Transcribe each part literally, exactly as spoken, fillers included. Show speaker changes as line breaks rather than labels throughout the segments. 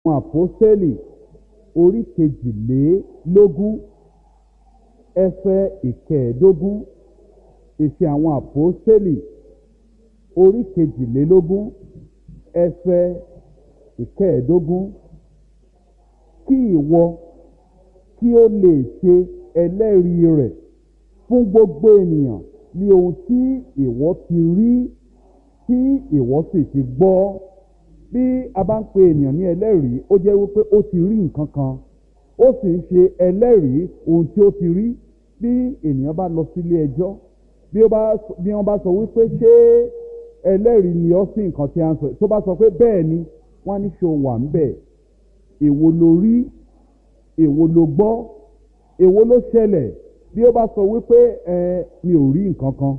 àpọ́stélì orí kejìlélógún ẹsẹ̀ ìkẹẹ̀ẹ́dógún. Ìṣe àwọn àpọ́stélì orí kejìlélógún ẹsẹ̀ ìkẹẹ̀ẹ́dógún. Kí ìwọ kí ó lè ṣe ẹlẹ́rìí rẹ̀ fún gbogbo ènìyàn ní ohun tí ìwọ ti rí tí ìwọ sì ti gbọ́. Bí a bá ń pe ènìyàn ní ẹlẹ́rìí, ó jẹ́ wípé ó ti rí nǹkan kan, ó sì ń ṣe ẹlẹ́rìí ohun tí ó ti rí. Bí ènìyàn bá lọ sílé ẹjọ́, bí ó bá bí wọ́n bá sọ wípé ṣé ẹlẹ́rìí ni ọ́ sí nǹkan tí a ń sọ, tó bá sọ pé bẹ́ẹ̀ ni, wọ́n á ní ṣé o wà ń bẹ̀, èwo lo rí, èwo lo gbọ́, èwo ló ṣẹlẹ̀. Bí ó bá sọ wípé ẹ mi ò rí nǹkan kan,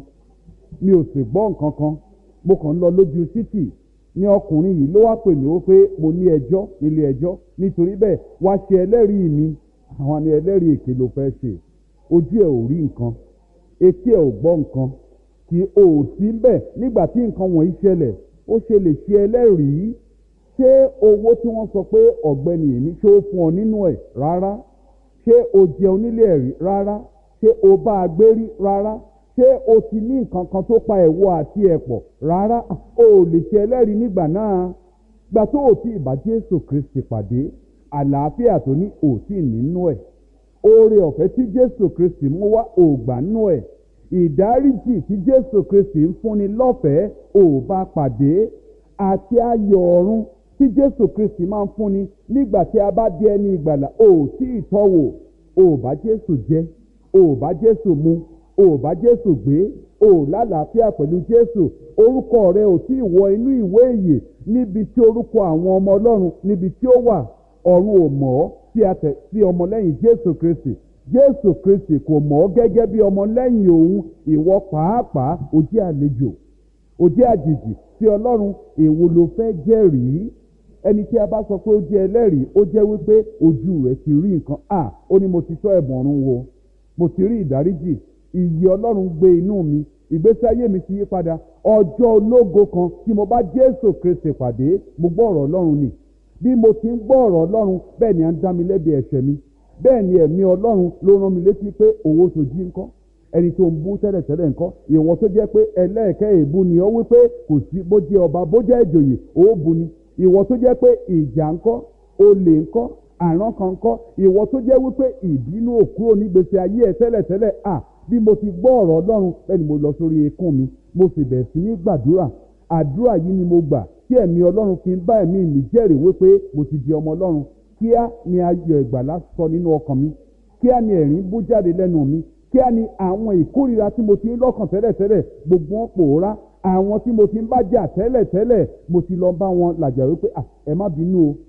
mi ò sì gbọ́ nǹkan kan, mo kàn ń lọ lójú títì, ní ọkùnrin yìí ló wá pè mí wípé mo ní ẹjọ́ nílé ẹjọ́, nítorí bẹ́ẹ̀ wá ṣe ẹlẹ́rìí mi. Àwọn ni ẹlẹ́rìí èké ló fẹ́ ṣe. Ojú ẹ̀ ò rí nǹkan, etí ẹ̀ ò gbọ́ nǹkan, kì ó sí bẹ́ẹ̀ nígbà tí nǹkan wọ̀nyí ṣẹlẹ̀. Ó ṣe lè ṣe ẹlẹ́rìí. Ṣé owó tí wọ́n sọ pé ọ̀gbẹ́ni yìí ní ṣé ó fún ọ nínú ẹ̀? Rárá. Ṣé o jẹun nílé ẹ̀rí? Rárá. Ṣé o bá a gbé rí? Rárá. Ṣé o ti ní nǹkan kan tó pa ẹ̀wọ àti ẹ̀pọ̀? Rárá. O ò lè ṣe ẹlẹ́rìí nígbà náà. Gbà tó o ti ìbá Jésù Kristi pàdé, àlàáfíà tó ní ò tí nínú ẹ̀. Oore ọ̀fẹ́ tí Jésù Kristi mú wá ò gbà nínú ẹ̀. Ìdáríjì tí Jésù Kristi ń fúnni lọ́fẹ̀ẹ́ ò bá pàdé. Àti ayọ̀ ọ̀run tí Jésù Kristi máa ń fúnni nígbà tí a bá di ẹni ìgbàlà ò tí ì tọ́wò. Ò bá Jésù jẹ, ò bá Jésù mu, ò bá Jésù gbé, ò lálàáfíà pẹ̀lú Jésù. Orúkọ rẹ ò tí ì wọ inú ìwé ìyè níbi tí orúkọ àwọn ọmọ Ọlọ́run níbi tí ó wà. Ọ̀run ò mọ̀ ọ́ sí àtẹ̀ sí ọmọlẹ́yìn Jésù Kristi. Jésù Kristi kò mọ̀ ọ́ gẹ́gẹ́ bí ọmọlẹ́yìn òun. Ìwọ pàápàá ó jẹ́ àlejò, ó jẹ́ àjèjì sí Ọlọ́run. Èwo ló fẹ́ jẹ́rìí? Ẹni tí a bá sọ pé ó jẹ́ ẹlẹ́rìí, ó jẹ́ wípé ojú rẹ̀ ti rí nǹkan. À ó ní mo ti tọ́ ẹ̀bùn ọ̀run wò, mo ti rí ìdáríjì, ìyè Ọlọ́run gbé inú mi, ìgbésí ayé mi ti yí padà. Ọjọ́ ológo kan tí mo bá Jésù Kristi pàdé, mo gbọ́ ọ̀rọ̀ Ọlọ́run ni. Bí mo ti ń gbọ́ ọ̀rọ̀ Ọlọ́run, bẹ́ẹ̀ ni à ń dá mi lẹ́bi ẹ̀ṣẹ̀ mi. Bẹ́ẹ̀ ni ẹ̀mí Ọlọ́run ló rán mi létí pé owó tó jí ńkọ́, ẹni tó ń bú tẹ́lẹ̀tẹ́lẹ̀ ńkọ́, ìwọ tó jẹ́ pé ẹlẹ́ẹ̀kẹ́ èébú ni ó wípé kò sí bó jẹ́ ọba bó jẹ́ ìjòyè ó bu ni. Ìwọ tó jẹ́ pé ìjà ńkọ́, olè ńkọ́, àrán kan ńkọ́, ìwọ tó jẹ́ wípé ìbínú òkúrò nígbèsè ayé ẹ tẹ́lẹ̀tẹ́lẹ̀. À bí mo ti gbọ́ ọ̀rọ̀ Ọlọ́run, bẹ́ẹ̀ ni mo lọ sórí ekún mi, mo sì bẹ̀rẹ̀ sí ní gbàdúrà. Àdúrà yìí ni mo gbà tí ẹ̀mí Ọlọ́run fi ń bá ẹ̀mí mi jẹ́rìí wípé mo ti di ọmọ Ọlọ́run. Kíá ni ayọ̀ ìgbàlà sọ nínú ọkàn mi, kíá ni ẹ̀rín bú jáde lẹ́nu mi, kíá ni àwọn ìkórìíra tí mo ti ń lọ́kàn tẹ́lẹ̀tẹ́lẹ̀ gbogbo wọn pòórá. Àwọn tí mo ti ń bá jà tẹ́lẹ̀tẹ́lẹ̀ mo ti lọ bá wọn làjà wípé à ẹ má bínú o,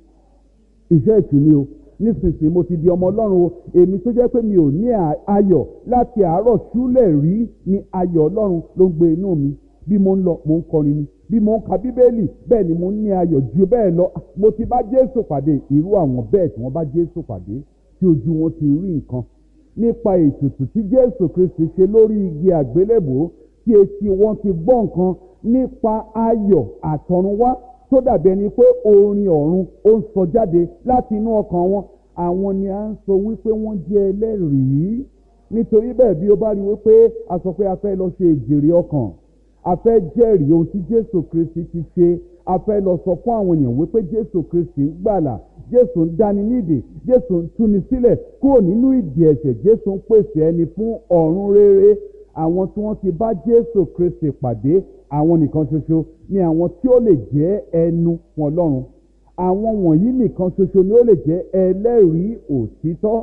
iṣẹ́ ìtùnú o, nísinsìnyí mo ti di ọmọ Ọlọ́run o. Èmi tó jẹ́ pé mi ò ní ayọ̀ láti àárọ̀ ṣúlẹ̀ rí, ni ayọ̀ Ọlọ́run ló ń gbé inú mi. Bí mo ń lọ mo ń kọrin ni, bí mo ń ka Bíbélì bẹ́ẹ̀ ni mo ń ní ayọ̀ ju bẹ́ẹ̀ lọ. Mo ti bá Jésù pàdé. Irú àwọn bẹ́ẹ̀ tí wọ́n bá Jésù pàdé tí ojú wọn ti rí nǹkan nípa ètùtù tí Jésù Kristi ṣe lórí igi àgbélébùú, tí etí wọn ti gbọ́ nǹkan nípa ayọ̀ àtọ̀runwá tó dàbí ẹni pé orin ọ̀run ó ń sọ jáde láti inú ọkàn wọn. Àwọn ni à ń sọ wípé wọ́n jẹ́ ẹlẹ́rìí. Nítorí bẹ́ẹ̀ bí ó bá rí wípé a sọ pé a fẹ́ lọ ṣe ìjèrè ọkàn, a fẹ́ jẹ́rìí ohun tí Jésù Kristi ti ṣe, a fẹ́ lọ sọ fún àwọn èèyàn wípé Jésù Kristi ń gbàlà, Jésù ń dáni nídè, Jésù ń túni sílẹ̀ kúrò nínú ìdè ẹ̀ṣẹ̀, Jésù ń pèsè ẹni fún ọ̀run rere. Àwọn tí wọ́n ti bá Jésù Kristi pàdé, àwọn nìkan ṣoṣo ni àwọn tí ó lè jẹ́ ẹnu fún Ọlọ́run. Àwọn wọ̀nyí nìkan ṣoṣo ni ó lè jẹ́ ẹlẹ́rìí òtítọ́.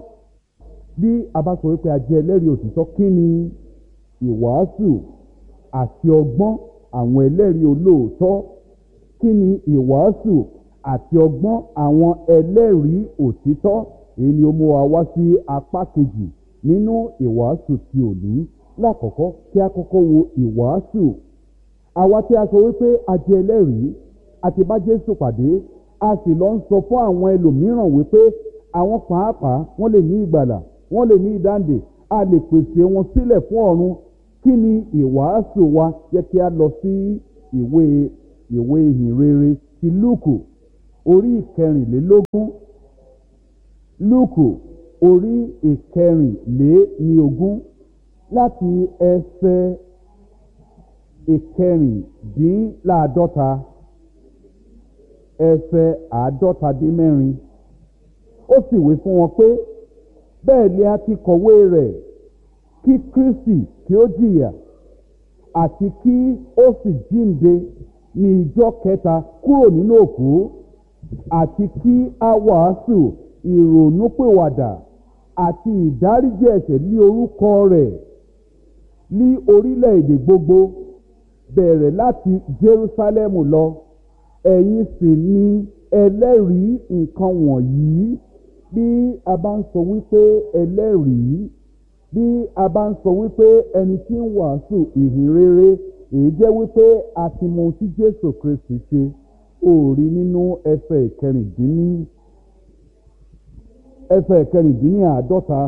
Bí a bá sọ wípé a jẹ́ ẹlẹ́rìí òtítọ́, kí ni ìwàásù àti ọgbọ́n àwọn ẹlẹ́rìí olóòótọ́? Kí ni ìwàásù àti ọgbọ́n àwọn ẹlẹ́rìí òtítọ́? Èyí ni ó mú wa wá sí apá kejì nínú ìwàásù ti òní. Lákọ̀ọ́kọ́ kí a kọ́kọ́ wo ìwàásù. Àwa tí a sọ wípé a jẹ́ ẹlẹ́rìí àti bá Jésù pàdé, a sì lọ ń sọ fún àwọn ẹlòmíràn wípé àwọn pàápàá wọ́n lè ní ìgbàlà, wọ́n lè ní ìdáǹdè, a lè pèsè wọn sílẹ̀ fún ọ̀run. Kí ni ìwàásù wa? Jẹ́ kí a lọ sí ìwé ìwé ìhìnrere ti Lúùkù orí ìkẹrìnlélógún, lúùkù orí ìkẹrìnléníogún láti ẹsẹ̀ ìkẹrìndínláàádọ́ta ẹsẹ̀ àádọ́ta dín mẹ́rin. Ó sì wí fún wọn pé bẹ́ẹ̀ ni a ti kọ̀wé rẹ̀ kí Kristi kí ó jìyà àti kí ó sì jíǹde ní ijọ́ kẹta kúrò nínú òkú, àti kí a wàásù ìrònúpìwàdà àti ìdáríjì ẹ̀ṣẹ̀ ní orúkọ rẹ̀ ní orílẹ̀-èdè gbogbo, bẹ̀rẹ̀ láti Jerúsálẹ́mù lọ. Ẹ̀yin sì ni ẹlẹ́rìí nǹkan wọ̀nyí. Bí a bá ń sọ wípé ẹlẹ́rìí, bí a bá ń sọ wípé ẹni tí ń wàásù ìhìn rere, èyí jẹ́ wípé a ti mọ ohun tí Jésù Kristi ṣe. Ó rí nínú ẹsẹ̀ ìkẹrìndínní ẹsẹ̀ ìkẹrìndínláàádọ́ta.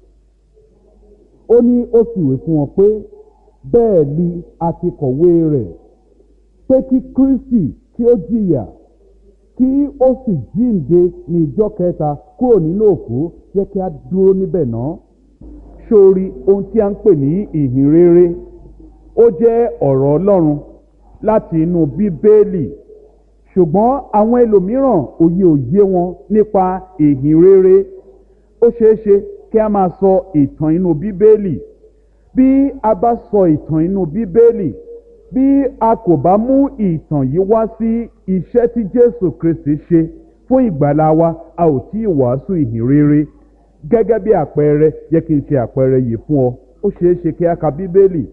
Ó ní ó sì wí fún wọn pé bẹ́ẹ̀ ni a ti kọ̀wé rẹ̀ pé kí Kristi kí ó jìyà kí ó sì jíǹde ní ijọ́ kẹta kúrò nínú òkú. Jẹ́ kí a dúró níbẹ̀ náà. Sórí ohun tí a ń pè ní ìhìn rere, ó jẹ́ ọ̀rọ̀ Ọlọ́run láti inú Bíbélì, ṣùgbọ́n àwọn ẹlòmíràn òye òye wọn nípa ìhìn rere. Ó ṣeé ṣe kí a máa sọ ìtàn inú Bíbélì. Bí a bá sọ ìtàn inú Bíbélì, bí a kò bá mú ìtàn yìí wá sí iṣẹ́ tí Jésù Kristi ṣe fún ìgbàlà wa, a ò tí ì wàásù ìhìn rere. Gẹ́gẹ́ bí àpẹẹrẹ, yẹ kí n ṣe àpẹẹrẹ yìí fún ọ. Ó ṣeé ṣe kí a ka Bíbélì,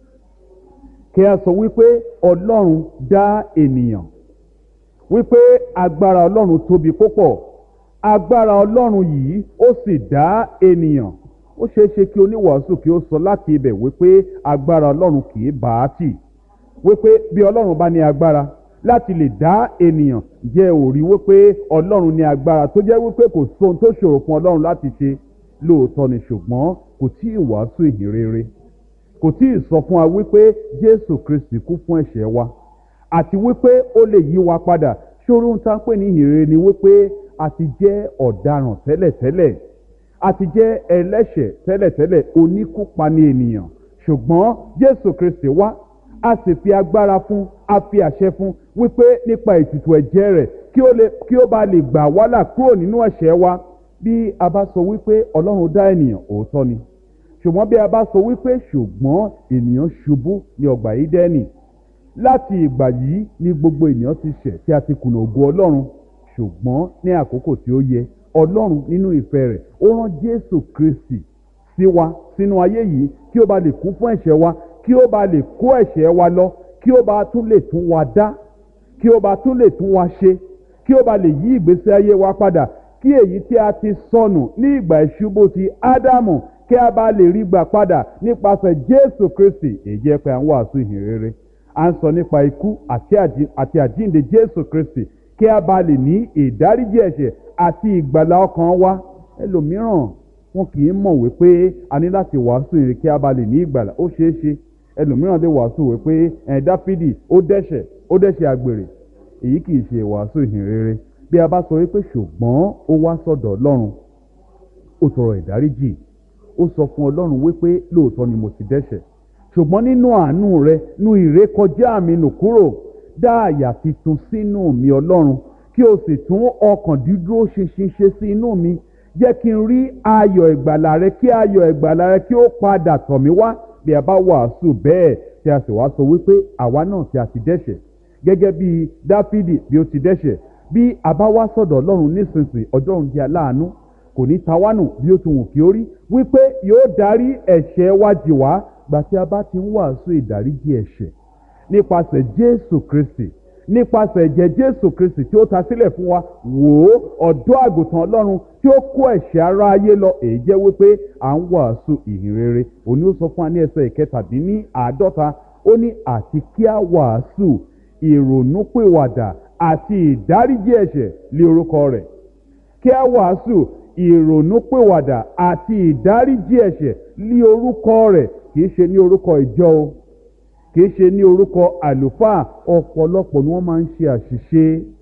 kí a sọ wípé Ọlọ́run dá ènìyàn, wípé agbára Ọlọ́run tóbi púpọ̀, agbára Ọlọ́run yìí ó sì dá ènìyàn. Ó ṣeé ṣe kí oníwàásù kí ó sọ láti ibẹ̀ wípé agbára Ọlọ́run kì í bá a tì, wípé bí Ọlọ́run bá ní agbára láti lè dá ènìyàn, jẹ́ ó rí wípé Ọlọ́run ní agbára tó jẹ́ wípé kò sóhun tó ṣòro fún Ọlọ́run láti ṣe. Lóòótọ́ ni, ṣùgbọ́n kò tí ì wàásù ìhìn rere, kò tí ì sọ fún wa wípé Jésù Kristi kú fún ẹ̀ṣẹ̀ wa àti wípé ó lè yí wa padà. Ṣòro ohun tá ń pè ní ìhìn rere ni wípé a ti jẹ́ ọ̀daràn tẹ́lẹ̀tẹ́lẹ̀, a ti jẹ́ ẹlẹ́ṣẹ̀ tẹ́lẹ̀tẹ́lẹ̀, oníkúpani ènìyàn, ṣùgbọ́n Jésù Kristi wá, a sì fi agbára fún, a fi àṣẹ fún wípé nípa ètùtù ẹ̀jẹ̀ rẹ̀ kí ó lè kí ó bá lè gbà wá là kúrò nínú ẹ̀ṣẹ̀ wa. Bí a bá sọ wípé Ọlọ́run dá ènìyàn, òótọ́ ni, ṣùgbọ́n bí a bá sọ wípé ṣùgbọ́n ènìyàn ṣubú ní ọgbà Édẹ́nì, láti ìgbà yìí ni gbogbo ènìyàn ti ṣẹ̀ tí a ti kùnà ògo Ọlọ́run. Ṣùgbọ́n ní àkókò tí ó yẹ, Ọlọ́run nínú ìfẹ́ rẹ̀ ó rán Jésù Kristi sí wa sínú ayé yìí kí ó bá lè kú fún ẹ̀ṣẹ̀ wa, kí ó bá lè kó ẹ̀ṣẹ̀ wa lọ, kí ó bá tún lè tún wa dá, kí ó bá tún lè tún wa ṣe, kí ó bá lè yí ìgbésí ayé wa padà, kí èyí tí a ti sọnù ní ìgbà ìṣubú ti Ádámù kí a bá lè rí gbà padà nípasẹ̀ Jésù Kristi. Èyí jẹ́ pé à ń wàásù ìhìn rere. À ń sọ nípa ikú àti àjíǹde Jésù Kristi kí a bá lè ní ìdáríjì ẹ̀ṣẹ̀ àti ìgbàlà ọkàn wa. Ẹlòmíràn wọn kì í mọ̀ wípé a ní láti wàásù ìhìn kí a bá lè ní ìgbàlà. Ó ṣeé ṣe ẹlòmíràn lè wàásù wípé ẹ̀ Dáfídì ó dẹ́ṣẹ̀ ó dẹ́ṣẹ̀ àgbèrè. Èyí kì í ṣe wàásù ìhìn rere. Bí a bá sọ wípé ṣùgbọ́n ó wá sọ́dọ̀ Ọlọ́run, ó tọrọ ìdáríjì, ó sọ fún Ọlọ́run wípé lóòótọ́ ni mo ti dẹ́ṣẹ̀, ṣùgbọ́n nínú àánú rẹ nú ìrékọjá mi nù kúrò, dá àyà titun sínú mi Ọlọ́run, kí o sì tún ọkàn dídúró ṣinṣin ṣe sí inú mi. Jẹ́ kí n rí ayọ̀ ìgbàlà rẹ, kí ayọ̀ ìgbàlà rẹ kí ó padà tọ̀ mí wá. Bí a bá wàásù bẹ́ẹ̀ tí a sì wá sọ wípé àwa náà tí a ti dẹ́ṣẹ̀ gẹ́gẹ́ bí Dáfídì bí ó ti dẹ́ṣẹ̀, bí a bá wá sọ́dọ̀ Ọlọ́run nísinsìnyí, Ọlọ́run jẹ́ aláàánú, kò ní ta wá nù bí ó ti wù kí ó rí, wípé yóò dárí ẹ̀ṣẹ̀ wa jì wá. Gbà tí a bá ti ń wàásù ìdáríjì ẹ̀ṣẹ̀ nípasẹ̀ Jésù Kristi, nípasẹ̀ ẹ̀jẹ̀ Jésù Kristi tí ó ta sílẹ̀ fún wa, wò ó, ọ̀dọ́ àgùntàn Ọlọ́run tí ó kó ẹ̀ṣẹ̀ ara ayé lọ. Èyí jẹ́ wípé à ń wàásù ìhìn rere. Òní ó sọ fún wa ní ẹsẹ̀ ìkẹtàdínní àádọ́ta, ó ní àti kí a wàásù ìrònúpìwàdà àti ìdáríjì ẹ̀ṣẹ̀ lé orúkọ rẹ̀. Kí a wàásù ìrònúpìwàdà àti ìdáríjì ẹ̀ṣẹ̀ lé orúkọ rẹ̀. Kìí ṣe ní orúkọ ìjọ o, kìí ṣe ní orúkọ àlùfáà. Ọ̀pọ̀lọpọ̀ ni wọ́n máa ń ṣe àṣìṣe,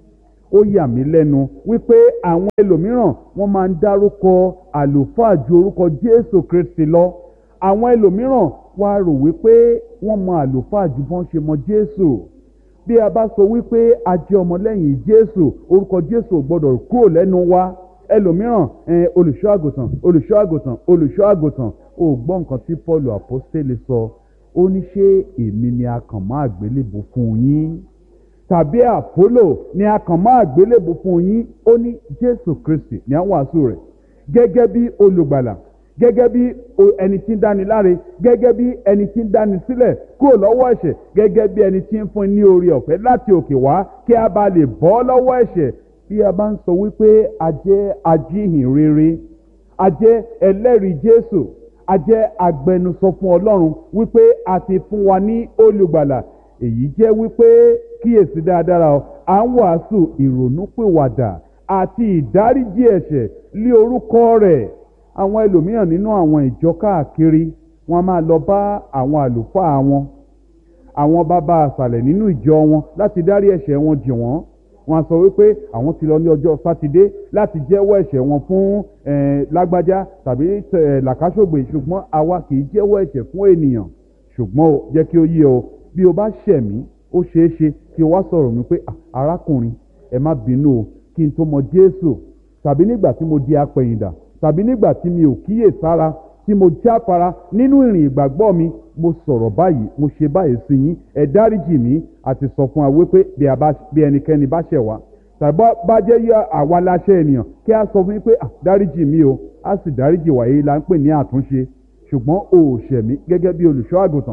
ó yà mí lẹ́nu wípé àwọn ẹlòmíràn wọ́n máa ń dárúkọ àlùfáà ju orúkọ Jésù Kristi lọ. Àwọn ẹlòmíràn wá rò wípé wọ́n mọ àlùfáà ju bọ́n ṣe mọ Jésù. Bí a bá sọ wípé a jẹ́ ọmọlẹ́yìn Jésù, orúkọ Jésù ò gbọ́dọ̀ kúrò lẹ́nu wa. Ẹlòmíràn ẹ olùṣọ́ àgùntàn olùṣọ́ àgùntàn olùṣọ́ àgùntàn ò gbọ́ nǹkan tí Paul àpọ́stélì sọ. Ó ní ṣé èmi ni a kàn mọ́ àgbélébùú fún yín tàbí Àpólò ni a kàn mọ́ àgbélébùú fún yín? Ó ní Jésù Kristi ní àwọn wàásù rẹ̀ gẹ́gẹ́ bí olùgbàlà, gẹ́gẹ́ bí ẹni tí ń dáni láre, gẹ́gẹ́ bí ẹni tí ń dáni sílẹ̀ kúrò lọ́wọ́ ẹ̀ṣẹ̀, gẹ́gẹ́ bí ẹni tí ń fún ní oore ọ̀fẹ́ láti òkè wá kí a bá lè bọ́ lọ́wọ́ ẹ̀ṣẹ̀. Bí a bá ń sọ wípé a jẹ́ ajíhìn rere, a jẹ́ ẹlẹ́rìí Jésù, a jẹ́ agbẹnusọ fún Ọlọ́run wípé a ti fún wa ní olùgbàlà, èyí jẹ́ wípé kíyèsí dáadáa o, à ń wàásù ìrònúpìwàdà àti ìdáríjì ẹ̀ṣẹ̀ lé orúkọ rẹ̀. Àwọn ẹlòmíràn nínú àwọn ìjọ káàkiri wọ́n máa lọ bá àwọn àlùfáà wọn, àwọn bàbá àsàlẹ̀ nínú ìjọ wọn láti dárí ẹ̀ṣẹ̀ wọn jì wọ́n. Wọ́n sọ wípé àwọn ti lọ ní ọjọ́ sátidé láti jẹ́wọ́ ẹ̀ṣẹ̀ wọn fún lágbájá tàbí làkàṣògbè, ṣùgbọ́n àwa kì í jẹ́wọ́ ẹ̀ṣẹ̀ fún ènìyàn. Ṣùgbọ́n o jẹ́ kí ó yé o, bí o bá ṣẹ̀ mí ó ṣeé ṣe kí o wá sọ̀rọ̀ mi pé arákùnrin ẹ má bínú o, kí n tó mọ Jésù tàbí nígbà tí mo di apẹ̀yìndà tàbí nígbà tí mi ò kíyè sára, tí mo jáfara nínú ìrìn ìgbàgbọ́ mi, mo sọ̀rọ̀ báyìí, mo ṣe báyìí sí yín, ẹ dáríjì mí. Àti sọ fún wa wípé bí ẹnikẹ́ni bá ṣẹ̀ wá tàbí bá jẹ́ yọ àwa láṣẹ ènìyàn, kí a sọ fún yín pé dáríjì mí o, a sì dáríjì wá. Èyí la ń pè ní àtúnṣe. Ṣùgbọ́n o ò ṣẹ̀ mí gẹ́gẹ́ bí olùṣọ́ àgùntàn,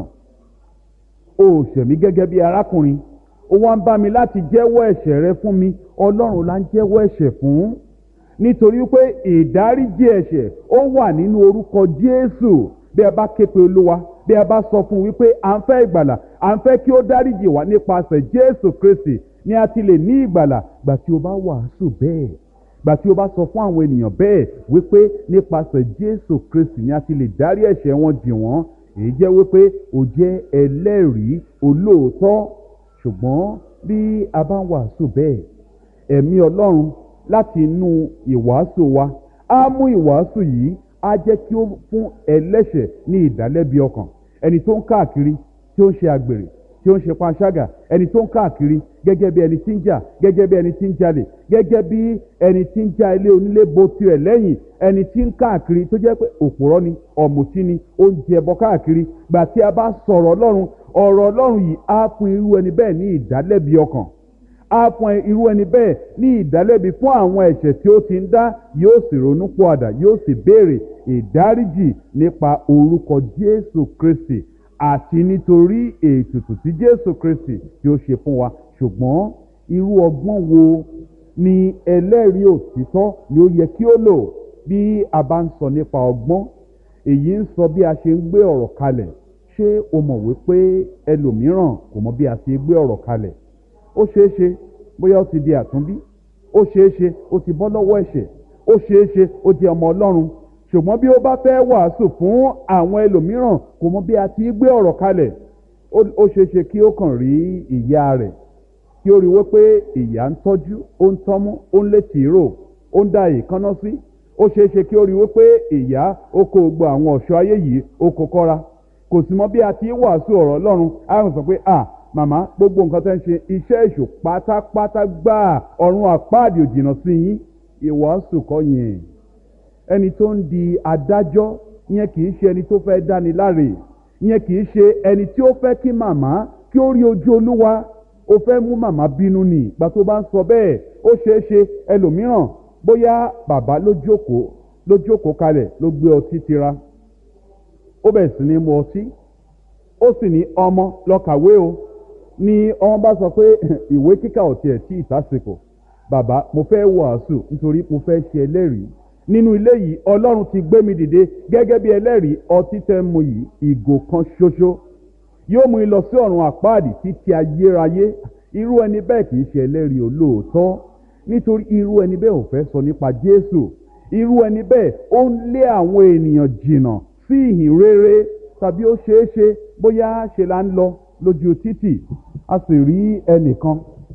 o ò ṣẹ̀ mí gẹ́gẹ́ bí arákùnrin, ó wá ń bá mi láti jẹ́wọ́ ẹ̀ṣẹ̀ rẹ fún mi. Ọlọ́run la ń jẹ́wọ́ ẹ̀ṣẹ̀ fún, nítorí pé ìdáríjì ẹ̀ṣẹ̀ ó wà nínú orúkọ Jésù. Bí a bá ké pe Olúwa, bí a bá sọ fún wípé à ń fẹ́ ìgbàlà, à ń fẹ́ kí ó dáríjì wá nípasẹ̀ Jésù Kristi, ni a ti lè ní ìgbàlà. Gbà tí o bá wàásù bẹ́ẹ̀, gbà tí o bá sọ fún àwọn ènìyàn bẹ́ẹ̀ wípé nípasẹ̀ Jésù Kristi ni a ti lè dárí ẹ̀ṣẹ̀ wọn jì wọ́n, èyí jẹ́ wípé o jẹ́ ẹlẹ́rìí olóòótọ́. Ṣùgbọ́n bí a bá ń wàásù bẹ́ẹ̀, ẹ̀mí Ọlọ́run láti inú ìwàásù wa á mú ìwàásù yìí, á jẹ́ kí ó fún ẹlẹ́ṣẹ̀ ní ìdálẹ́bi ọkàn. Ẹni tó ń káàkiri tí ó ń ṣe àgbèrè, tí ó ń ṣe panṣágà, ẹni tó ń káàkiri gẹ́gẹ́ bí ẹni tí ń jà, gẹ́gẹ́ bí ẹni tí ń jalè, gẹ́gẹ́ bí ẹni tí ń já ilé onílé bo tirẹ̀ lẹ́yìn, ẹni tí ń káàkiri tó jẹ́ pé òpùrọ́ ni, ọ̀mùtí ni, ó ń jẹ ẹbọ káàkiri. Gbà tí a bá sọ̀rọ̀ Ọlọ́run, ọ̀rọ̀ Ọlọ́run yìí á fún irú ẹni bẹ́ẹ̀ ní ìdálẹ́bi ọkàn, á fún irú ẹni bẹ́ẹ̀ ní ìdálẹ́bi fún àwọn ẹ̀ṣẹ̀ tí ó ti ń dá, yóò sì ronú pọ̀àdà, yóò sì béèrè ìdáríjì nípa orúkọ Jésù Kristi àti nítorí ètùtù tí Jésù Kristi tí ó ṣe fún wa. Ṣùgbọ́n irú ọgbọ́n wo ni ẹlẹ́rìí òtítọ́ ni ó yẹ kí ó lò bí a bá ń sọ nípa ọgbọ́n? Èyí ń sọ bí a ṣe ń gbé ọ̀rọ̀ kalẹ̀. Ṣé o mọ̀ wípé ẹlòmíràn kò mọ bí a ṣe gbé ọ̀rọ̀ kalẹ̀? Ó ṣeé ṣe bóyá ó ti di àtúnbí, ó ṣeé ṣe ó ti bọ́ lọ́wọ́ ẹ̀ṣẹ̀, ó ṣeé ṣe ó di ọmọ Ọlọ́run. Ṣùgbọ́n bí ó bá fẹ́ wàásù fún àwọn ẹlòmíràn, kò mọ bí a ti gbé ọ̀rọ̀ kalẹ̀. Ó ṣeé ṣe kí ó kàn rí ìyá rẹ̀, kí ó rí wípé ìyá ń tọ́jú, ó ń tọ́mú, ó ń lé tìró, ó ń dá èékánná sí. Ó ṣeé ṣe kí ó rí wípé ìyá ó kó gbogbo àwọn ọ̀ṣọ́ ayé yìí ó kó kọ́ra. Kò sì mọ bí a ti wàásù ọ̀rọ̀ Ọlọ́run. A ń sọ pé à màmá, gbogbo nǹkan tẹ́ ń ṣe iṣẹ́ èṣù pátápátá gbáà, ọ̀run àpáàdì ò jìnnà sí yín. Ìwàásù kọ́ yẹn. Ẹni tó ń di adájọ́ yẹn kì í ṣe ẹni tó fẹ́ dáni láre, yẹn kì í ṣe ẹni tí ó fẹ́ kí màmá kí ó rí ojú Olúwa. Ó fẹ́ mú màmá bínú ni. Ìgbà tó bá ń sọ bẹ́ẹ̀, ó ṣeé ṣe ẹlòmíràn bóyá bàbá ló jókòó ló jókòó kalẹ̀ ló gbé ọtí tira, ó bẹ̀rẹ̀ sí ní mu ọtí, ó sì ní ọmọ lọ kàwé o. Ni ọmọ bá sọ pé ìwé kíkà ò tiẹ̀ tí ìtàsìkò, bàbá mo fẹ́ wàásù nítorí mo fẹ́ ṣe ẹlẹ́rìí nínú ilé yìí. Ọlọ́run ti gbé mi dìde gẹ́gẹ́ bí ẹlẹ́rìí. Ọtí tẹ́ mu yìí ìgò kan ṣoṣo yóò mú lọ sí ọ̀run àpáàdì títí ayérayé. Irú ẹni bẹ́ẹ̀ kì í ṣe ẹlẹ́rìí olóòótọ́, nítorí irú ẹni bẹ́ẹ̀ ò fẹ́ sọ nípa Jésù. Irú ẹni bẹ́ẹ̀ ó ń lé àwọn ènìyàn jìnnà sí ìhìn rere. Tàbí ó ṣeé ṣe bóyá ṣe là ń lọ lójú títì, a sì rí ẹnìkan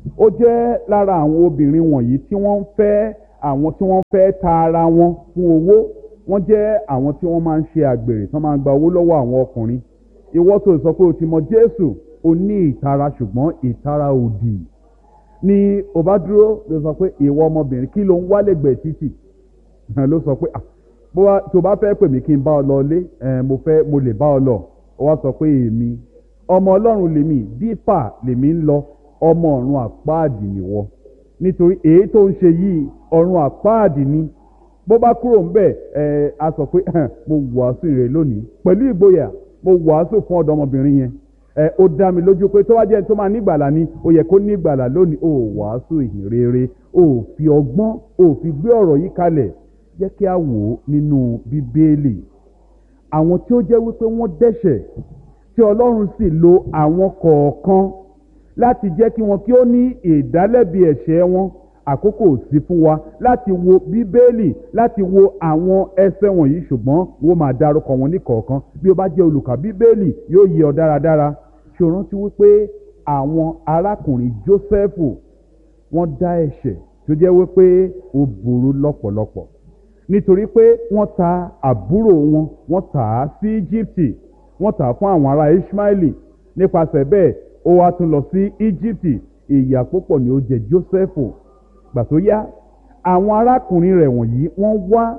ó jẹ́ lára àwọn obìnrin wọ̀nyí tí wọ́n ń fẹ́ àwọn tí wọ́n fẹ́ ta ara wọn fún owó. Wọ́n jẹ́ àwọn tí wọ́n máa ń ṣe àgbèrè tí wọ́n máa ń gba owó lọ́wọ́ àwọn ọkùnrin. Ìwọ tó sọ pé o ti mọ Jésù, o ní ìtara, ṣùgbọ́n ìtara òdì ni o bá dúró ló sọ pé ìwọ ọmọbìnrin kí ló ń wá lẹ́gbẹ̀ẹ́ títì ló sọ pé tó bá fẹ́ pè mí kí n bá ọ lọ lé mo fẹ́ mo lè bá ọ lọ. Ó wá sọ pé èmi ọmọ Ọlọ́run lèmi, dípà lèmi ń lọ, ọmọ ọ̀run àpáàdì nìwọ, nítorí èyí tó ń ṣe yìí ọ̀run àpáàdì ni. Bó bá kúrò ń bẹ̀ ẹ a sọ pé mo wàásù rẹ̀ lónìí pẹ̀lú ìgboyà, mo wàásù fún ọ̀dọ́mọbìnrin yẹn. ẹ ó dá mi lójú pé tó wá jẹ́ tó máa nígbàlà ni ó yẹ kó nígbàlà lónìí. Ó wàásù ìhìn rere, ó fi ọgbọ́n, ó fi gbé ọ̀rọ̀ yìí kalẹ̀. Jẹ́ kí a wò ó nínú Bíbélì. Àwọn tí ó jẹ́ wípé wọ́n dẹ́ṣẹ̀ tí Ọlọ́run sì lo àwọn kọ̀ọ̀kan láti jẹ́ kí wọn kí ó ní ìdálẹ́bi ẹ̀ṣẹ̀ wọn. Àkókò sí fún wa láti wo Bíbélì, láti wo àwọn ẹsẹ̀ wọ̀nyí, ṣùgbọ́n wọ́n máa dárúkọ wọn ní kọ̀ọ̀kan. Bí o bá jẹ́ olùkà Bíbélì yóò yé ọ dáradára. Ṣé o rántí wípé àwọn arákùnrin Jósẹ́fù wọ́n dá ẹ̀ṣẹ̀ tó jẹ́ wípé ó burú lọ́pọ̀lọpọ̀, nítorí pé wọ́n ta àbúrò wọn, wọ́n tà á sí Íjíbítì, wọ́n tà á fún àwọn ará Íṣmáẹ́lì. Nípasẹ̀ bẹ́ẹ̀ ó wá tún lọ sí Íjíbítì. Ìyà púpọ̀ ni ó jẹ Jósẹ́fù. Gbà tó yá, àwọn arákùnrin rẹ̀ wọ̀nyí wọ́n wá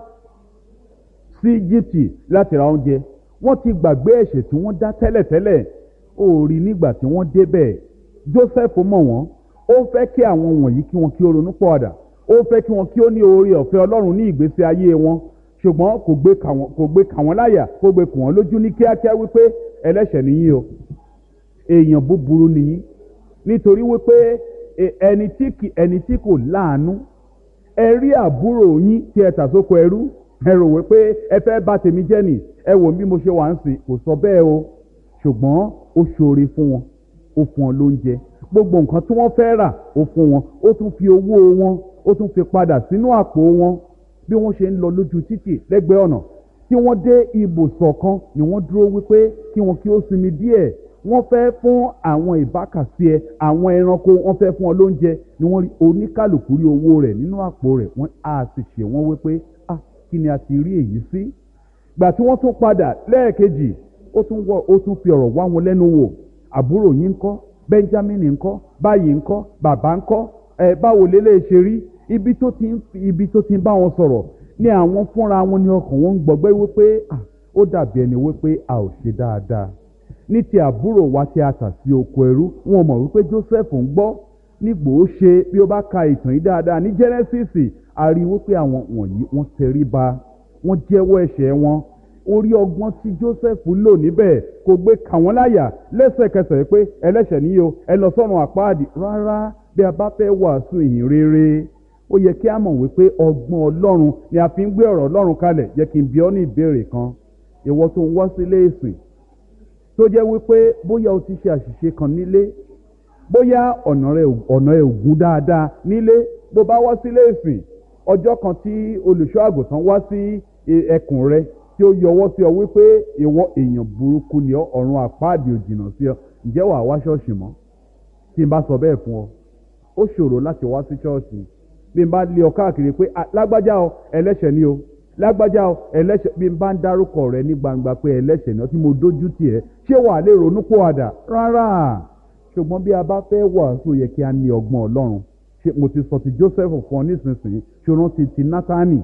sí Íjíbítì láti ra oúnjẹ. Wọ́n ti gbàgbé ẹ̀ṣẹ̀ tí wọ́n dá tẹ́lẹ̀tẹ́lẹ̀. Ó rí nígbà tí wọ́n débẹ̀, Jósẹ́fù mọ̀ wọ́n. Ó fẹ́ kí àwọn wọ̀nyí kí wọn kí ó ronú pọ̀àdà. Ó fẹ́ kí wọn kí ó ní oore ọ̀fẹ́ Ọlọ́run ní ìgbésí ayé wọn. Ṣùgbọ́n kò gbé kà wọ́n kò gbé kà wọ́n láyà, kò gbé kù wọ́n lójú ní kíákíá wípé ẹlẹ́ṣẹ̀ nìyí o, èèyàn búburú nìyí, nítorí wípé ẹni tí kì ẹni tí kò láàánú. Ẹ rí àbúrò yín tí ẹ tà sóko ẹrú, ẹ rò wípé ẹ fẹ́ bà tèmi jẹ́ nì, ẹ wò bí mo ṣe wà ń sìn. Kò sọ bẹ́ẹ̀ o, ṣùgbọ́n ó ṣoore fún wọn, ó fún wọn lóúnjẹ, gbogbo nǹkan tí wọ́n fẹ́ rà ó fún wọn, ó tún fi owó wọn ó tún fi padà sínú àpò wọn. Bí wọ́n ṣe ń lọ lójú títì lẹ́gbẹ̀ẹ́ ọ̀nà, tí wọ́n dé ibùsọ̀ kan ni wọ́n dúró wípé kí wọn kí ó sinmi díẹ̀. Wọ́n fẹ́ fún àwọn ìbákasí ẹ, àwọn ẹranko, wọ́n fẹ́ fún wọn lóúnjẹ, ni wọ́n rí oníkálùkù rí owó rẹ̀ nínú àpò rẹ̀. Wọ́n á sì ṣe wọ́n wípé ah kí ni a ti rí èyí sí. Gbà tí wọ́n tún padà lẹ́ẹ̀kejì, ó tún wọ ó tún fi ọ̀rọ̀ wá wọn lẹ́nu wò. Àbúrò yín ńkọ́, Bẹ́ńjámínì ńkọ́, báyìí ńkọ́, bàbá ńkọ́, ẹ báwo lélẹ̀ ṣe rí. Ibi tó ti ń ibi tó ti ń bá wọn sọ̀rọ̀ ní àwọn fúnra wọn ní ọkàn wọn ń gbọgbẹ́ wípé ah ó dàbí ẹni wípé a ò ṣe dáadáa. Ní ti àbúrò wa tí a tà sí oko ẹrú, wọn mọ̀ wípé Jósẹ́fù ń gbọ́. Nígbò ó ṣe bí ó bá ka ìtàn yìí dáadáa ní Jẹ́nẹ́sísì, a rí wípé àwọn wọ̀nyí wọ́n tẹríba, wọ́n jẹ́wọ́ ẹ̀ṣẹ̀ wọn. Orí ọgbọ́n tí Jósẹ́fù lò níbẹ̀ kò gbé kà wọ́n láyà lẹ́sẹ̀kẹsẹ̀ pé ẹlẹ́ṣẹ̀ níyì o, ẹ lọ sọ́run àpáàdì. Rárá, bí a bá fẹ́ wàásù ìhìn rere, ó yẹ kí a mọ̀ wípé ọgbọ́n Ọlọ́run ni a fi ń gbé ọ̀rọ̀ Ọlọ́run kalẹ̀. Jẹ́ kí n bi ọ́ ní ìbéèrè kan. Ìwọ tó ń wá sílé ìsìn, tó jẹ́ wípé bóyá o ti ṣe àṣìṣe kan nílé, bóyá ọ̀nà rẹ̀ ọ̀nà ẹ̀ ògún dáadáa nílé, bó bá wá sílé ìsìn, ọjọ́ kan tí olùṣọ́ àgùntàn wá sí ẹkùn rẹ tí ó yọwọ́ sí ọ wípé ìwọ èèyàn burúkú ni ọ, ọ̀run àpáàdì ò jìnnà sí ọ, ǹjẹ́ wàá wá ṣọ́ọ̀ṣì mọ́? Tí n bá sọ bẹ́ẹ̀ fún ọ, ó ṣòro láti wá sí ṣọ́ọ̀ṣì. Bí n bá lé ọ káàkiri pé lágbájá o ẹlẹ́ṣẹ̀ ni o, lágbájá o ẹlẹ́ṣẹ̀, bí n bá ń dárúkọ rẹ ní gbangba pé ẹlẹ́ṣẹ̀ ni ọ tí mo dójú tì ẹ́, ṣé wàá lè ronú pọ̀àdà? Rárá. Ṣùgbọ́n bí a bá fẹ́ wàásù yẹ kí a ní ọgbọ́n Ọlọ́run. Ṣé mo ti sọ ti Jósẹ́fù fún ọ nísinsìnyí, ṣòro ti ti Nátánì.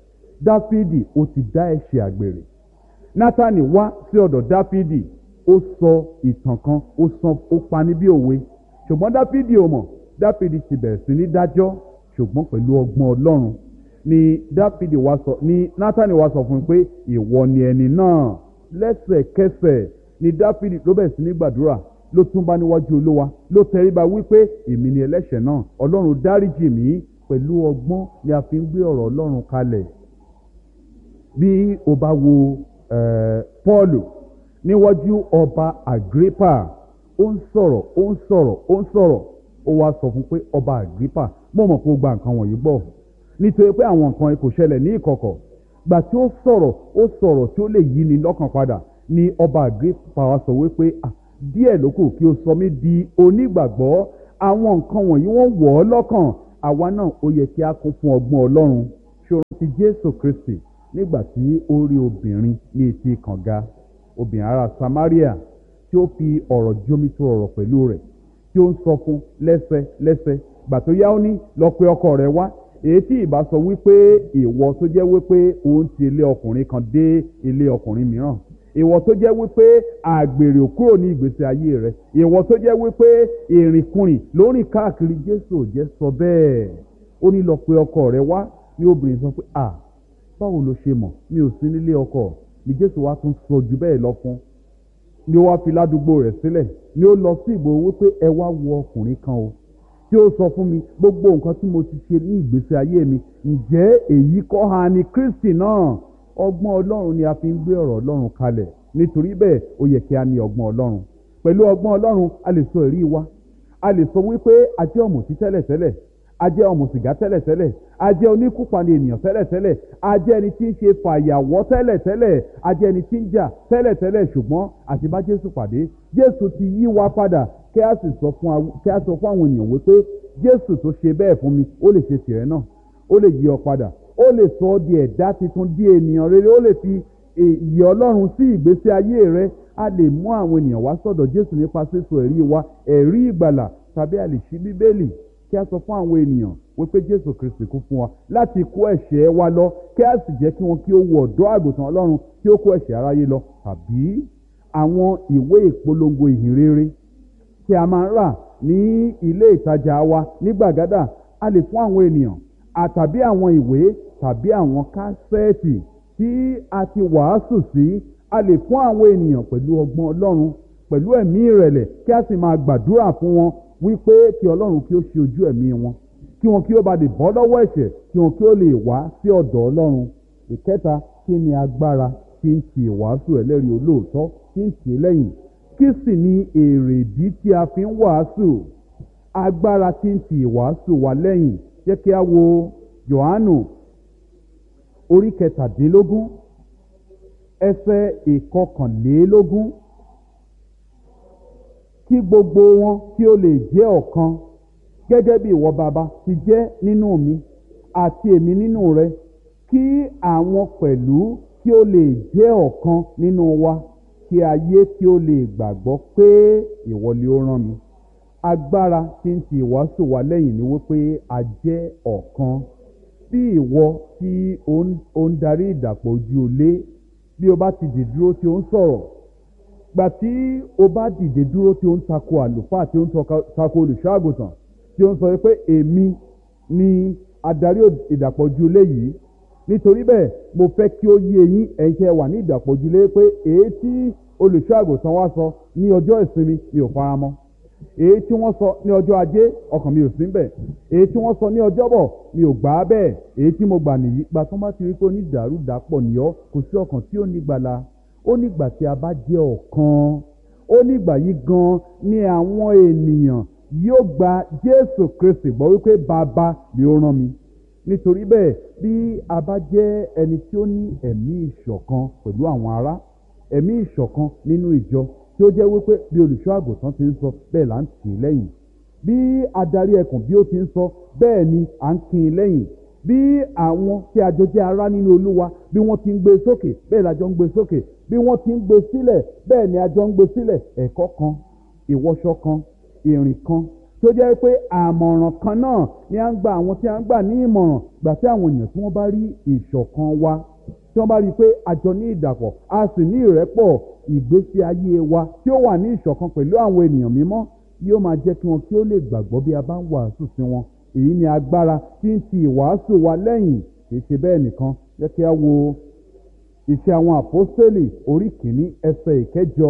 Dáfídì ó ti dá ẹ̀ṣẹ̀ àgbèrè. Nátánì wá sí ọ̀dọ̀ Dáfídì, ó sọ ìtàn kan, ó sọ ó pani bí òwe. Ṣùgbọ́n Dáfídì ò mọ̀. Dáfídì ti bẹ̀rẹ̀ sí ní dájọ́, ṣùgbọ́n pẹ̀lú ọgbọ́n Ọlọ́run ni Dáfídì wá sọ ní Nátánì wá sọ fún un pé ìwọ ni ẹni náà. Lẹ́sẹ̀kẹsẹ̀ ni Dáfídì ló bẹ̀rẹ̀ sí ní gbàdúrà, ló tún bá níwájú Olúwa, ló tẹríba wípé èmi ni ẹlẹ́ṣẹ̀ náà, Ọlọ́run dáríjì mí. Pẹ̀lú ọgbọ́n ni a fi ń gbé ọ̀rọ̀ Ọlọ́run kalẹ̀. Bí o bá wo Pọ́ọ̀lù níwájú ọba Àgrípà, ó ń sọ̀rọ̀ ó ń sọ̀rọ̀ ó ń sọ̀rọ̀ ó wá sọ fún pé ọba Àgrípà, mo mọ̀ pé ó gba nǹkan wọ̀nyí gbọ́, nítorí pé àwọn nǹkan kò ṣẹlẹ̀ ní ìkọ̀kọ̀. Gbà tí ó sọ̀rọ̀ ó sọ̀rọ̀ tí ó lè yí ni lọ́kàn padà, ni ọba Àgrípà wá sọ wípé díẹ̀ ló kù kí o sọ mí di onígbàgbọ́. àwọn nǹkan wọ̀nyí wọ́n wọ̀ ọ́ lọ́kàn. Àwa náà ó yẹ kí a kún fún ọgbọ́n Ọlọ́run. Ṣòro ti Jésù Kristi nígbà tí ó rí obìnrin ní etí kànga, obìnrin ará Samaria tí ó fi ọ̀rọ̀ jómitó ọ̀rọ̀ pẹ̀lú rẹ̀, tí ó ń sọ fún lẹ́sẹlẹ́sẹ. Gbà tó yá ó ní, lọ pe ọkọ rẹ wá. Èyí tí ìbá sọ wípé ìwọ tó jẹ́ wípé òun ti ilé ọkùnrin kan dé ilé ọkùnrin mìíràn, ìwọ tó jẹ́ wípé àgbèrè ò kúrò ní ìgbésí ayé rẹ, ìwọ tó jẹ́ wípé ìrìnkùnrin ló rìn káàkiri, Jésù ò jẹ́ sọ bẹ́ẹ̀. Ó ní lọ pe ọkọ rẹ wá. Ní obìnrin sọ pé, à báwo lo ṣe mọ̀, mi ò sí nílé ọkọ. Ní Jésù wá tún sọ jù bẹ́ẹ̀ lọ fún. Ni ó wá fi ládùúgbò rẹ̀ sílẹ̀, ni ó lọ sí ìgboro wípé ẹ wá wo ọkùnrin kan o tí ó sọ fún mi gbogbo nǹkan tí mo ti ṣe ní ìgbésí ayé mi, ǹjẹ́ èyí kọ́ ha ni Kristi náà? Ọgbọ́n Ọlọ́run ni a fi ń gbé ọ̀rọ̀ Ọlọ́run kalẹ̀. Nítorí bẹ́ẹ̀ ó yẹ kí a ní ọgbọ́n Ọlọ́run. Pẹ̀lú ọgbọ́n Ọlọ́run a lè sọ ẹ̀rí wa. A lè sọ wípé a jẹ́ ọ̀mùtí tẹ́lẹ̀tẹ́lẹ̀, a jẹ́ ọ̀mùsìgá tẹ́lẹ̀tẹ́lẹ̀, a jẹ́ oníkúpani ènìyàn tẹ́lẹ̀tẹ́lẹ̀, a jẹ́ ẹni tí ń ṣe fàyàwọ́ tẹ́lẹ̀tẹ́lẹ̀, a jẹ́ ẹni tí ń jà tẹ́lẹ̀tẹ́lẹ̀, ṣùgbọ́n àti bá Jésù pàdé, Jésù ti yí wa padà. Kí a sì sọ fún àwọn ènìyàn wípé Jésù tó ṣe bẹ́ẹ̀ fún mi, ó lè ṣe tìrẹ náà, ó lè yí ọ padà, ó lè sọ ọ́ di ẹ̀dá tuntun, di ènìyàn rere, ó lè fi ìyè Ọlọ́run sí ìgbésí ayé rẹ. A lè mú àwọn ènìyàn wá sọ́dọ̀ Jésù nípa sísọ ẹ̀rí wa, ẹ̀rí ìgbàlà, tàbí a lè ṣí Bíbélì kí a sọ fún àwọn ènìyàn wípé Jésù Kristi kú fún wa láti kó ẹ̀ṣẹ̀ wa lọ, kí a sì jẹ́ kí wọn kí ó wọ ọ̀dọ́ àgùntàn Ọlọ́run kí ó kó ẹ̀ṣẹ̀ aráyé lọ. Tàbí àwọn ìwé ìpolongo ìhìnrere tí a máa ń rà ní ilé ìtajà wa ní gbàgádà, a lè fún àwọn ènìyàn, àtàbí àwọn ìwé tàbí àwọn kásẹ́ẹ̀tì tí a ti wàásù sí, a lè fún àwọn ènìyàn pẹ̀lú ọgbọ́n Ọlọ́run, pẹ̀lú ẹ̀mí ìrẹ̀lẹ̀, kí a sì máa gbàdúrà fún wọn wípé kí Ọlọ́run kí ó ṣe ojú ẹ̀mí wọn, kí wọn kí ó bá lè bọ́ lọ́wọ́ ẹ̀ṣẹ̀, kí wọn kí ó lè wá sí ọ̀dọ̀ Ọlọ́run. Ìkẹta, kí ni agbára tí ń ti ìwàásù ẹlẹ́rìí olóòótọ́ tí ń tì í lẹ́yìn? Kí sì ni èrèdí tí a fi ń wàásù? Agbára tí ń ti ìwàásù wa lẹ́yìn. Jẹ́ kí a wo Jòhánù orí kẹtàdínlógún ẹsẹ̀ ìkọkànlélógún. Kí gbogbo wọn kí ó lè jẹ́ ọ̀kan, gẹ́gẹ́ bí ìwọ Baba ti jẹ́ nínú mi àti èmi nínú rẹ, kí àwọn pẹ̀lú kí ó lè jẹ́ ọ̀kan nínú wa, kí ayé kí ó lè gbàgbọ́ pé ìwọ ni ó rán mi. Agbára tí ń ti ìwàásù wa lẹ́yìn ni wípé a jẹ́ ọ̀kan. Bí ìwọ tí ó ń darí ìdàpọ̀ ojú olé, bí o bá ti dìde dúró tí ó ń sọ̀rọ̀, gbà tí o bá dìde dúró tí ó ń tako àlùfáà, tí ó ń tako olùṣọ́ àgùntàn, tí ó ń sọ wípé èmi ni adarí ìdàpọ̀ ojú olé yìí, nítorí bẹ́ẹ̀ mo fẹ́ kí ó yé yín ẹ̀yin tí ẹ wà ní ìdàpọ̀ ojú olé pé èyí tí olùṣọ́ àgùntàn wa sọ ní ọjọ́ ìsinmi mi ò fara mọ́, èyí tí wọ́n sọ ní ọjọ́ ajé ọkàn mi ò sí ńbẹ̀, èyí tí wọ́n sọ ní ọjọ́bọ̀ mi ò gbà á bẹ́ẹ̀, èyí tí mo gbà nìyí. Gbà tó bá ti rí pé onídàárúdàpọ̀ ni ọ́, kò sí ọkàn tí ò ní gbàlà. Ó nígbà tí a bá jẹ́ ọ̀kan, ó nígbà yìí gan ni àwọn ènìyàn yóò gba Jésù Kristi gbọ́ wípé Baba ni ó rán mi. Nítorí bẹ́ẹ̀, bí a bá jẹ́ ẹni tí ó ní ẹ̀mí ìṣọ̀kan pẹ̀lú àwọn ará, ẹ̀mí ìṣọ̀kan nínú ìjọ, tí ó jẹ́ wípé bí olùṣọ́ àgùntàn ti ń sọ bẹ́ẹ̀ là ń tì í lẹ́yìn, bí adarí ẹkùn bí ó ti ń sọ bẹ́ẹ̀ ni à ń kì í lẹ́yìn, bí àwọn tí a jọ jẹ́ ará nínú Olúwa bí wọ́n ti ń gbé sókè bẹ́ẹ̀ la jọ ń gbé sókè, bí wọ́n ti ń gbé sílẹ̀ bẹ́ẹ̀ ni a jọ ń gbé sílẹ̀. Ẹ̀kọ́ kan, ìwọṣọ kan, ìrìn kan, tó jẹ́ pé àmọ̀ràn kan náà ni à ń gba àwọn tí à ń gbà ní ìmọ̀ràn. Gbà tí àwọn èèyàn tí wọ́n bá rí ìṣọ̀kan wa, tí wọ́n bá rí i pé a jọ ní ìdàpọ̀, a sì ní ìrẹ́pọ̀, ìgbésí ayé wa tí ó wà ní ìṣọ̀kan pẹ̀lú àwọn ènìyàn mímọ́ yóò máa jẹ́ kí wọn kí ó lè gbàgbọ́ bí a bá ń wàásù sí wọn. Èyí ni agbára tí ń ti ìwàásù wa lẹ́yìn. Kì í ṣe bẹ́ẹ̀ nìkan. Jẹ́ kí a wo Iṣẹ́ àwọn Àpọ́stélì orí kìíní ẹsẹ̀ ìkẹjọ.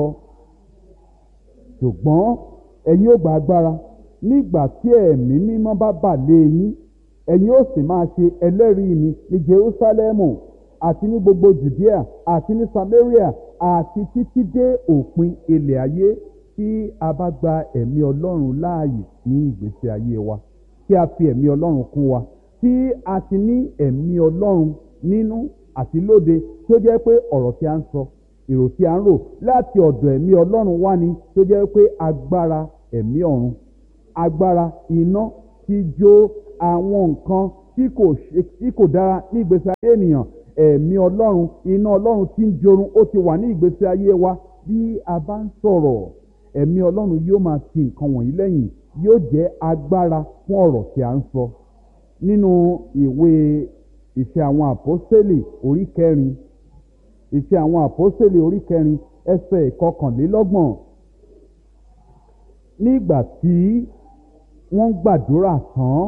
Ṣùgbọ́n ẹ̀yin ó gba agbára nígbà tí ẹ̀mí mímọ́ bá bà lé yín, ẹ̀yin ó sì máa ṣe ẹlẹ́rìí mi ní Jerúsálẹ́mù àti ní gbogbo Jùdíà àti ní Samaria àti títí dé òpin ilẹ̀ ayé. Tí a bá gba ẹ̀mí Ọlọ́run láàyè ní ìgbésí ayé wa, tí a fi ẹ̀mí Ọlọ́run kún wa, tí a ti ní ẹ̀mí Ọlọ́run nínú àti lóde, tí ó jẹ́ pé ọ̀rọ̀ tí a ń sọ, èrò tí a ń rò láti ọ̀dọ̀ ẹ̀mí Ọlọ́run wá ni, tí ó jẹ́ pé agbára ẹ̀mí ọ̀run agbára iná tí jó àwọn nǹkan tí kò ṣe tí kò dára ní ìgbésí ayé ènìyàn. Ẹ̀mí ọlọ́run, iná ọlọ́run tí ń jorun ó ti wà ní ìgbésí ayé wa. Bí a bá ń sọ̀rọ̀, ẹ̀mí ọlọ́run yóò máa ti nǹkan wọ̀nyí lẹ́yìn, yóò jẹ́ agbára fún ọ̀rọ̀ tí a ń sọ. Nínú ìwé ìṣe àwọn àpọ́stélì orí kẹrin, ìṣe àwọn àpọ́stélì orí kẹrin ẹsẹ̀ ìkọkànlélọ́gbọ̀n. Nígbà tí wọ́n gbàdúrà tán,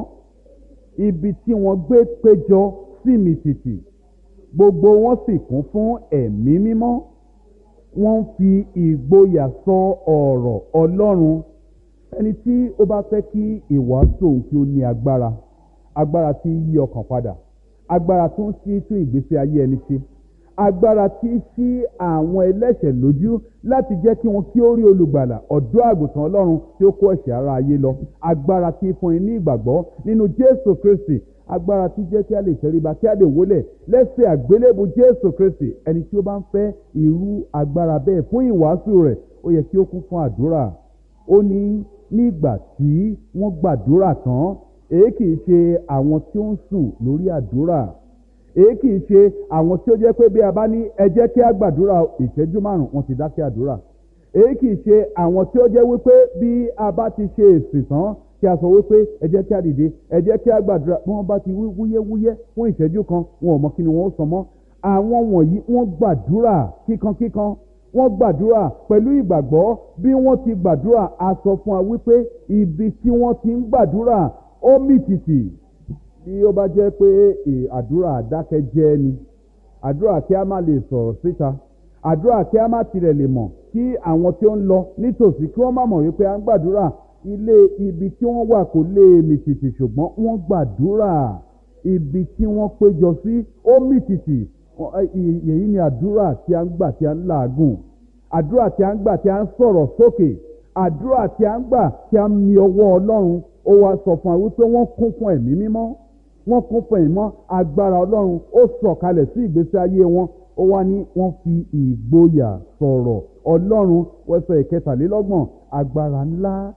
ibi tí wọ́n gbé péjọ sì mì tìtì, gbogbo wọn sì kún fún ẹ̀mí mímọ́. Wọ́n ń fi ìgboyà sọ ọ̀rọ̀ Ọlọ́run. Ẹni tí ó bá fẹ́ kí ìwàásù òun kí ó ní agbára, agbára tí ń yí ọkàn padà, agbára tó ń ṣí tún ìgbésí ayé ẹni ṣe, agbára tí ń ṣí àwọn ẹlẹ́ṣẹ̀ lójú láti jẹ́ kí wọn kí ó rí olùgbàlà, ọ̀dọ́ àgùntàn Ọlọ́run tí ó kó ẹ̀ṣẹ̀ ara ayé lọ, agbára tí ń fúnni ní ìgbàgbọ́ nínú Jésù Kristi, agbára tí jẹ́ kí a lè tẹríba, kí a lè wólẹ̀ lẹ́sẹ̀ àgbélébù Jésù Kristi. Ẹni tí ó bá ń fẹ́ irú agbára bẹ́ẹ̀ fún ìwàásù rẹ̀, ó yẹ kí ó kún fún àdúrà. Ó ní nígbà tí wọ́n gbàdúrà tán, èyí kì í ṣe àwọn tí ó ń sùn lórí àdúrà, èyí kì í ṣe àwọn tí ó jẹ́ pé bí a bá ní ẹ jẹ́ kí a gbàdúrà ìṣẹ́jú márùn-ún wọn ti dákẹ́ àdúrà, èyí kì í ṣe àwọn tí ó jẹ́ wípé bí a bá ti ṣe èsì tán kí a sọ wípé ẹ jẹ́ kí a dìde, ẹ jẹ́ kí a gbàdúrà, bí wọ́n bá ti wí wúyẹ́wúyẹ́ fún ìṣẹ́jú kan wọn ò mọ kí ni wọ́n ó sọ mọ́. Àwọn wọ̀nyí wọ́n gbàdúrà kíkankíkan, wọ́n gbàdúrà pẹ̀lú ìgbàgbọ́. Bí wọ́n ti gbàdúrà, a sọ fún wa wípé ibi tí wọ́n ti ń gbàdúrà ó mì tìtì. Bí ó bá jẹ́ pé àdúrà àdákẹ́jẹ́ ni, àdúrà kí a má lè sọ̀rọ̀ síta, àdúrà kí a má tilẹ̀ lè mọ̀ kí àwọn tí ó ń lọ nítòsí kí wọ́n má mọ̀ wípé à ń gbàdúrà, ilé ibi tí wọ́n wà kò lè mì tìtì, ṣùgbọ́n wọ́n gbàdúrà ibi tí wọ́n péjọ sí ó mì tìtì. Èyí ni àdúrà tí a ń gbà tí a ń làágùn, àdúrà tí a ń gbà tí a ń sọ̀rọ̀ sókè, àdúrà tí a ń gbà tí a ń mi ọwọ́ Ọlọ́run. Ó wá sọ fún wa wípé wọ́n kún fún ẹ̀mí mímọ́, wọ́n kún fún ẹ̀mí mímọ́, agbára Ọlọ́run ó sọ̀kalẹ̀ sí ìgbésí ayé wọn. Ó wá ní wọ́n fi ìgboyà sọ̀rọ̀ Ọlọ́run. Wẹ́sẹ̀ ìkẹtàlélọ́gbọ̀n, agbára ńlá,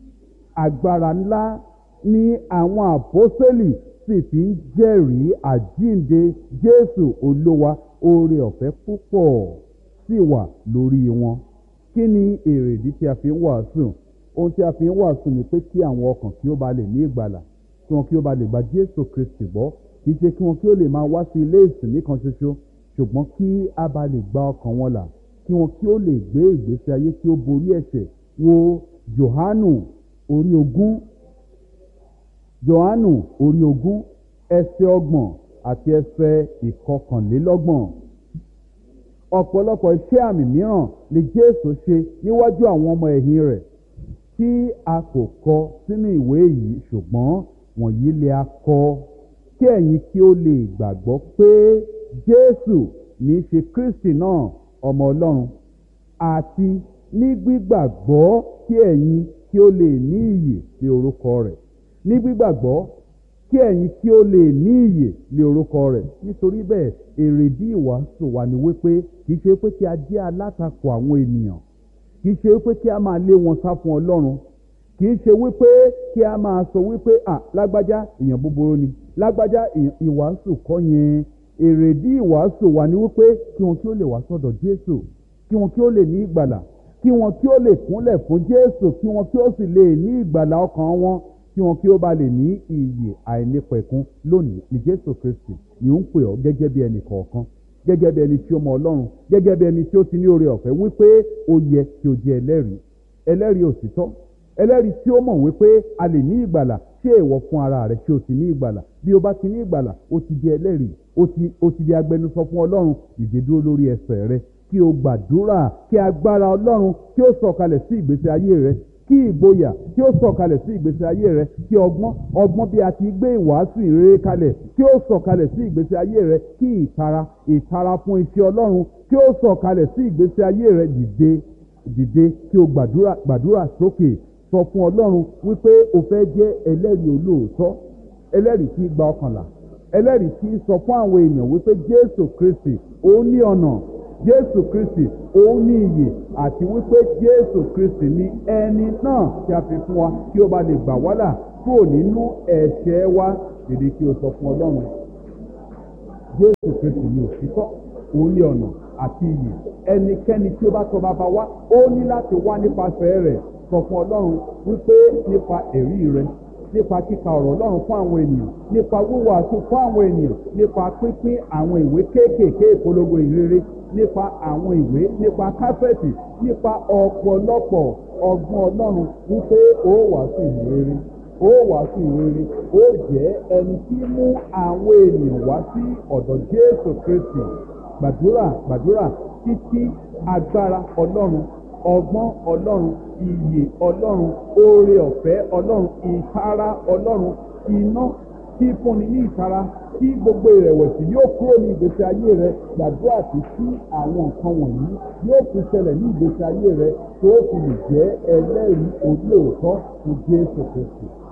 agbára ńlá ni àwọn àpọ́sítélì sì fi ń jẹ́rìí àjíǹde Jésù Olúwa. Oore ọ̀fẹ́ púpọ̀ sì wà lórí wọn. Kí ni èrèdí tí a fi ń wàásù? Ohun tí a fi ń wàásù ni pé kí àwọn ọkàn kí ó ba lè ní ìgbàlà, kí wọn kí ó ba lè gba Jésù Kristi gbọ́. Kì í ṣe kí wọn kí ó lè máa wá sí ilé ìsìn nìkan ṣoṣo, ṣùgbọ́n kí a ba lè gba ọkàn wọn là, kí wọn kí ó lè gbé ìgbésí ayé tí ó borí ẹ̀ṣẹ̀. Wo Jòhánù orí ogún, Jòhánù orí ogún ẹsẹ̀ ọgbọ̀n àti ẹsẹ̀ ìkọkànlélọ́gbọ̀n. Ọ̀pọ̀lọpọ̀ iṣẹ́ àmì mìíràn ni Jésù ṣe níwájú àwọn ọmọ ẹ̀yìn rẹ̀ tí a kò kọ sínú ìwé yìí, ṣùgbọ́n wọ̀nyí lè a kọ kí ẹ̀yin kí ó lè gbàgbọ́ pé Jésù ní í ṣe Kristi náà, ọmọ Ọlọ́run, àti ní gbígbàgbọ́ kí ẹ̀yin kí ó lè ní ìyè sí orúkọ rẹ̀. Ní gbígbàgbọ́ kí ẹ̀yin kí ó lè ní ìyè lé orúkọ rẹ̀. Nítorí bẹ́ẹ̀, èrèdí ìwàásù wa ni wípé kì í ṣe pé kí a jẹ́ alátakò àwọn ènìyàn, kì í ṣe wípé kí a máa lé wọn sá fún Ọlọ́run, kì í ṣe wípé kí a máa sọ wípé à lágbájá èèyàn búburú ni, lágbájá ìwàásù kọ́ yẹn. Èrèdí ìwàásù wa ni wípé kí wọn kí ó lè wá sọ́dọ̀ Jésù, kí wọn kí ó lè ní ìgbàlà, kí wọn kí ó lè kúnlẹ̀ fún Jésù, kí wọn kí ó sì lè ní ìgbàlà ọkàn wọn, kí wọn kí ó bá lè ní ìyè àìnípẹ̀kun. Lónìí ni Jésù Kristi ni ó ń pè ọ́ gẹ́gẹ́ bí ẹnì kọ̀ọ̀kan, gẹ́gẹ́ bí ẹni tí ó mọ Ọlọ́run, gẹ́gẹ́ bí ẹni tí ó ti ní oore ọ̀fẹ́ wípé ó yẹ kí o jẹ́ ẹlẹ́rìí, ẹlẹ́rìí òtítọ́, ẹlẹ́rìí tí ó mọ̀ wípé a lè ní ìgbàlà. Ṣé ìwọ fún ara rẹ ṣé o ti ní ìgbàlà? Bí o bá ti ní ìgbàlà, o ti di ẹlẹ́rìí, o ti o ti di agbẹnusọ fún Ọlọ́run. Dìde dúró lórí ẹsẹ̀ rẹ kí o gbàdúrà kí agbára Ọlọ́run kí ó sọ̀kalẹ̀ sí ìgbésí ayé rẹ, kí ìgboyà kí ó sọ̀kalẹ̀ sí ìgbésí ayé rẹ, kí ọgbọ́n ọgbọ́n bí a ti gbé ìwàásù ìrere kalẹ̀ kí ó sọ̀kalẹ̀ sí ìgbésí ayé rẹ, kí ìtara ìtara fún iṣẹ́ Ọlọ́run kí ó sọ̀kalẹ̀ sí ìgbésí ayé rẹ. Dìde dìde kí o gbàdúrà gbàdúrà sókè, sọ fún Ọlọ́run wípé o fẹ́ jẹ́ ẹlẹ́rìí olóòótọ́, ẹlẹ́rìí tí gba ọkàn là, ẹlẹ́rìí tí sọ fún àwọn èèyàn wípé Jésù Kristi ó ní ọ̀nà, Jésù Kristi òun ní ìyè àti wípé Jésù Kristi ní ẹni náà tí a fi fún wa kí ó bá lè gbà wá là kúrò nínú ẹ̀ṣẹ̀ wa. Èdè kí o sọ fún Ọlọ́run, Jésù Kristi ní òtítọ́, òun ní ọ̀nà àti ìyè. Ẹnikẹ́ni tí ó bá tọ̀ bàbá wá ó ní láti wá nípasẹ̀ rẹ̀. Sọ fún Ọlọ́run wípé nípa ẹ̀rí rẹ, nípa kíka ọ̀rọ̀ Ọlọ́run fún àwọn ènìyàn, nípa wíwàásù fún àwọn ènìyàn, nípa pínpín àwọn ìwé kéékèèké ìpolongo ìrere, nípa àwọn ìwé, nípa káfẹ́ẹ̀tì, nípa ọ̀pọ̀lọpọ̀ ọgbọ́n Ọlọ́run wípé ó wàásù ìrere, ó wàásù ìrere, ó jẹ́ ẹni tí mú àwọn ènìyàn wá sí ọ̀dọ̀ Jésù Kristi. Gbàdúrà gbàdúrà títí agbára Ọlọ́run, ọgbọ́n Ọlọ́run, ìyè Ọlọ́run, oore ọ̀fẹ́ Ọlọ́run, ìtara Ọlọ́run, iná tí fúnni ní ìtara, tí gbogbo ìrẹ̀wẹ̀sì yóò kúrò ní ìgbésí ayé rẹ. Gbàdúrà títí àwọn nǹkan wọ̀nyí yóò fi ṣẹlẹ̀ ní ìgbésí ayé rẹ tó fi lè jẹ́ ẹlẹ́rìí olóòótọ́ fún Jésù Kristi.